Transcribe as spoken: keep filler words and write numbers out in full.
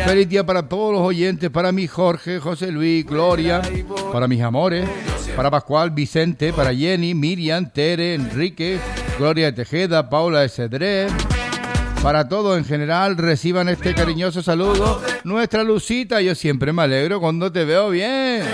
Feliz día para todos los oyentes, para mi Jorge, José Luis, Gloria, para mis amores, para Pascual, Vicente, para Jenny, Miriam, Tere, Enrique, Gloria de Tejeda, Paula de Cedré. Para todos en general, reciban este cariñoso saludo. Nuestra Lucita, yo siempre me alegro cuando te veo bien.